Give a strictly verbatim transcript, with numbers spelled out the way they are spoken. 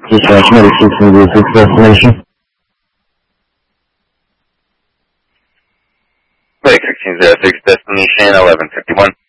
Dispatch Medic six zero six destination. Medic sixteen zero six destination eleven fifty-one.